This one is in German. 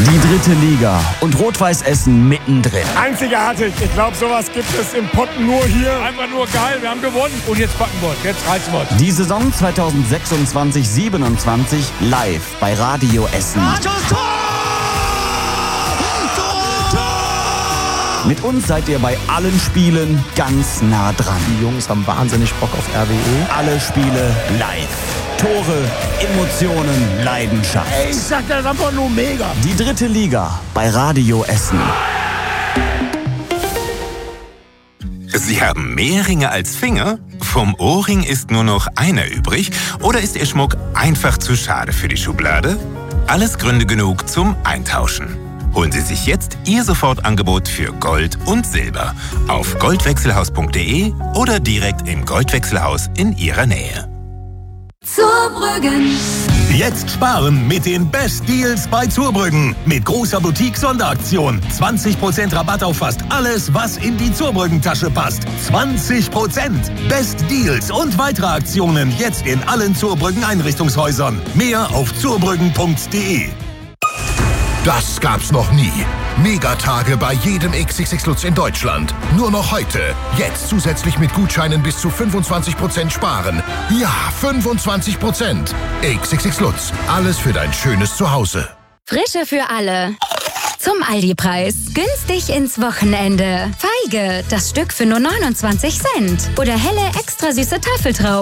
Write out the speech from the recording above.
Die dritte Liga und Rot-Weiß Essen mittendrin. Einzigartig. Ich glaube, sowas gibt es im Pott nur hier. Einfach nur geil, wir haben gewonnen. Und jetzt packen wir, jetzt reißen wir. Die Saison 2026/27 live bei Radio Essen. Mit uns seid ihr bei allen Spielen ganz nah dran. Die Jungs haben wahnsinnig Bock auf RWE. Alle Spiele live. Tore, Emotionen, Leidenschaft. Ich sag das einfach nur mega. Die dritte Liga bei Radio Essen. Sie haben mehr Ringe als Finger? Vom Ohrring ist nur noch einer übrig? Oder ist Ihr Schmuck einfach zu schade für die Schublade? Alles Gründe genug zum Eintauschen. Holen Sie sich jetzt Ihr Sofortangebot für Gold und Silber auf goldwechselhaus.de oder direkt im Goldwechselhaus in Ihrer Nähe. Zurbrüggen. Jetzt sparen mit den Best Deals bei Zurbrüggen. Mit großer Boutique-Sonderaktion. 20% Rabatt auf fast alles, was in die Zurbrüggen-Tasche passt. 20%! Best Deals und weitere Aktionen jetzt in allen Zurbrüggen-Einrichtungshäusern. Mehr auf zurbrüggen.de. Das gab's noch nie. Megatage bei jedem XXX Lutz in Deutschland. Nur noch heute. Jetzt zusätzlich mit Gutscheinen bis zu 25% sparen. Ja, 25%. XXX Lutz. Alles für dein schönes Zuhause. Frische für alle. Zum Aldi-Preis. Günstig ins Wochenende. Feige, das Stück für nur 29 Cent. Oder helle, extra süße Tafeltrauben.